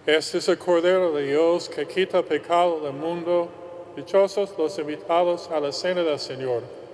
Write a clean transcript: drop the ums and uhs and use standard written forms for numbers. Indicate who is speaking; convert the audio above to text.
Speaker 1: Este es el Cordero de Dios que quita el pecado del mundo. Dichosos los invitados a la cena del Señor.